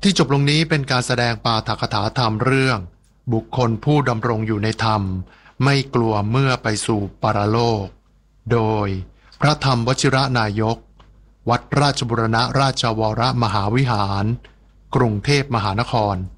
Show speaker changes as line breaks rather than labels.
ที่จบลงนี้เป็นการแสดงปาฐกถาธรรมเรื่องบุคคลผู้ดำรงอยู่ในธรรมไม่กลัวเมื่อไปสู่ปรโลกโดยพระธรรมวชิระนายกวัดราชบูรณราชวรมหาวิหารกรุงเทพมหานคร